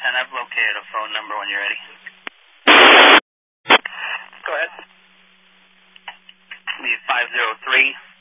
10, I've located a phone number when you're ready. Go ahead. Leave 503